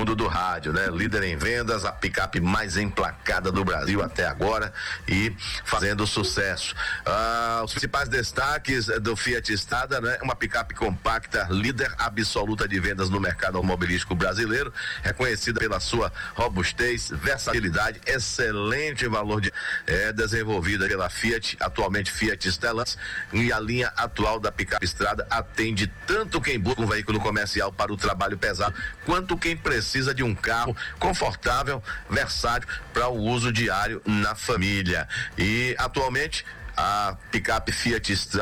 mundo do rádio, né? Líder em vendas, a picape mais emplacada do Brasil até agora e fazendo sucesso. Os principais destaques do Fiat Strada, né? Uma picape compacta, líder absoluta de vendas no mercado automobilístico brasileiro, reconhecida pela sua robustez, versatilidade, excelente valor desenvolvida pela Fiat, atualmente Fiat Stellantis, e a linha atual da picape Strada atende tanto quem busca um veículo comercial para o trabalho pesado, quanto quem precisa de um carro confortável, versátil para o uso diário na família. E atualmente a picape Fiat Strada